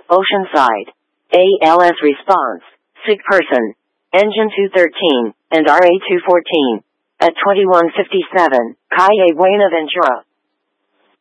Oceanside. ALS response, SIG person, engine 213, and RA 214. At 21:57, Calle Buenaventura.